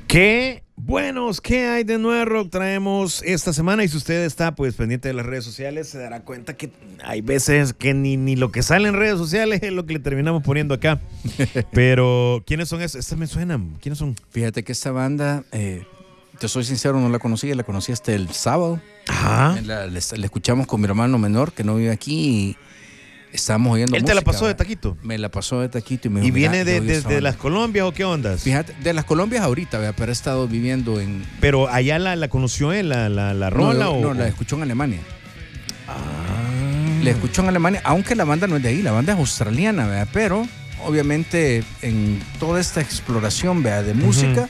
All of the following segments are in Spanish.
Qué buenos, ¿qué hay de nuevo? Traemos esta semana y si usted está pues pendiente de las redes sociales se dará cuenta que hay veces que ni lo que sale en redes sociales es lo que le terminamos poniendo acá. Pero, ¿quiénes son estos? Estas me suenan. ¿Quiénes son? Fíjate que esta banda, te soy sincero, no la conocí hasta el sábado. Ajá. La escuchamos con mi hermano menor que no vive aquí y estábamos oyendo ¿Él música. te la pasó de taquito? Me la pasó de taquito y me dijo, ¿Y viene mira, de las Colombias o qué ondas? Fíjate, de las Colombias ahorita, ¿verdad? Pero ha estado viviendo en... Pero allá la conoció él, la rola No, o... la escuchó en Alemania. Ah. La escuchó en Alemania, aunque la banda no es de ahí, la banda es australiana, ¿verdad? Pero obviamente en toda esta exploración, ¿verdad? De música,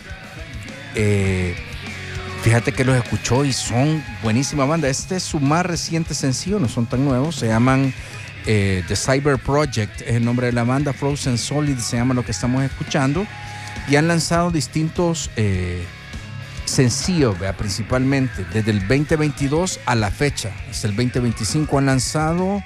fíjate que los escuchó y son buenísima banda. Este es su más reciente sencillo, no son tan nuevos, se llaman The Cyber Project, es el nombre de la banda. Frozen Solid se llama lo que estamos escuchando, y han lanzado distintos sencillos, ¿verdad? Principalmente desde el 2022 a la fecha, hasta el 2025 han lanzado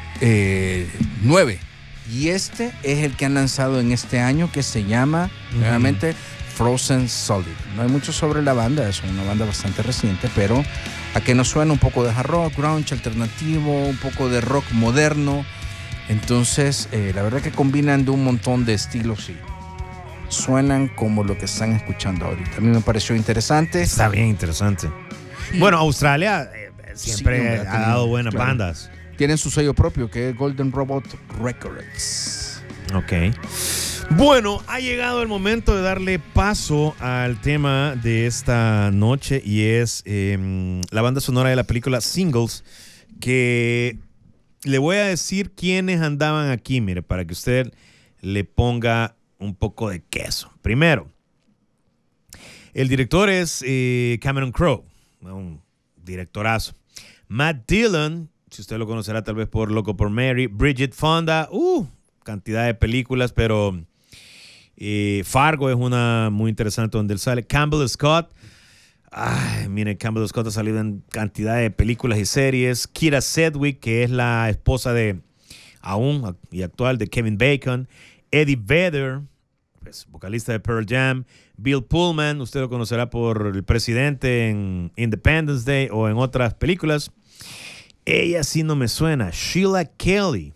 9, y este es el que han lanzado en este año, que se llama nuevamente Frozen Solid. No hay mucho sobre la banda, es una banda bastante reciente, pero a que nos suena un poco de hard rock, grunge alternativo, un poco de rock moderno. Entonces, la verdad que combinan de un montón de estilos y suenan como lo que están escuchando ahorita. A mí me pareció interesante. Está bien interesante. Bueno, Australia siempre ha dado buenas bandas. Tienen su sello propio, que es Golden Robot Records. Ok. Bueno, ha llegado el momento de darle paso al tema de esta noche y es la banda sonora de la película Singles, que le voy a decir quiénes andaban aquí, mire, para que usted le ponga un poco de queso. Primero, el director es Cameron Crowe, un directorazo. Matt Dillon, si usted lo conocerá tal vez por Loco por Mary. Bridget Fonda, cantidad de películas, pero Fargo es una muy interesante donde él sale. Campbell Scott, mire, Campbell Scott ha salido en cantidad de películas y series. Kira Sedgwick, que es la esposa de aún y actual de Kevin Bacon. Eddie Vedder, pues, vocalista de Pearl Jam. Bill Pullman, usted lo conocerá por El Presidente en Independence Day o en otras películas. Ella sí no me suena. Sheila Kelly.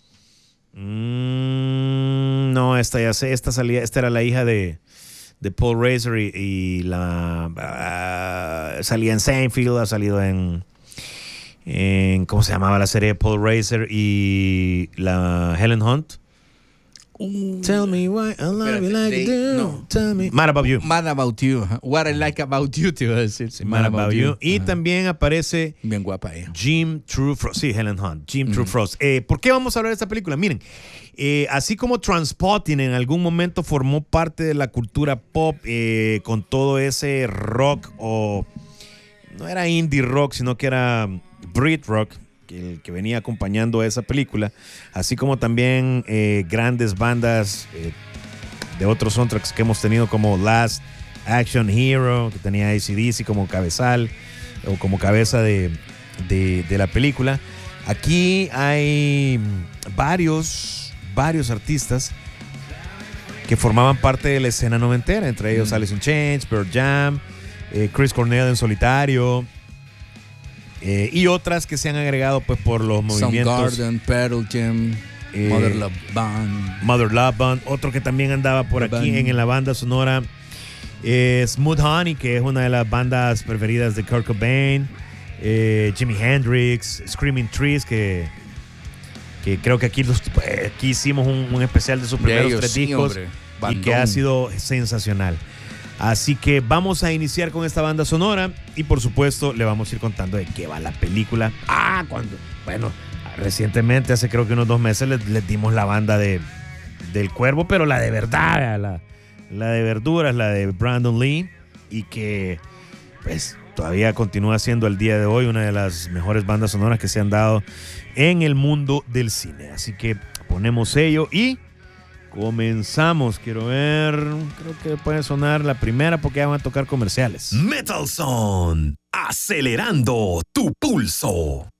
No, esta ya sé. Esta era la hija de Paul Reiser y salía en Seinfeld, ha salido en ¿cómo se llamaba la serie de Paul Reiser y la Helen Hunt? Tell me why I love you like you do. No. Tell me. Mad About You. Mad About You. What I Like About You, te iba a decir. Sí, Mad About You. Y también aparece bien guapa ella. Jim True Frost. Sí, Helen Hunt. Jim True Frost. ¿Por qué vamos a hablar de esta película? Miren, así como Trainspotting en algún momento formó parte de la cultura pop con todo ese rock, o no era indie rock, sino que era Brit rock, que venía acompañando a esa película, así como también grandes bandas de otros soundtracks que hemos tenido, como Last Action Hero, que tenía AC/DC como cabezal o como cabeza de la película. Aquí hay varios artistas que formaban parte de la escena noventera, entre ellos Alice in Chains, Pearl Jam, Chris Cornell en solitario, y otras que se han agregado pues por los movimientos. Soundgarden, Pearl Jam, Mother Love Band. Otro que también andaba por aquí en la banda sonora es Mudhoney, que es una de las bandas preferidas de Kurt Cobain. Jimi Hendrix, Screaming Trees, que creo que aquí hicimos un especial de sus primeros 3 discos, y que ha sido sensacional. Así que vamos a iniciar con esta banda sonora y por supuesto le vamos a ir contando de qué va la película. Recientemente, hace creo que unos 2 meses, les dimos la banda del Cuervo, pero la de verdad, la de verduras, la de Brandon Lee, y que pues todavía continúa siendo al día de hoy una de las mejores bandas sonoras que se han dado en el mundo del cine. Así que ponemos sello y comenzamos. Quiero ver, creo que puede sonar la primera porque ya van a tocar comerciales. Metal Zone, acelerando tu pulso.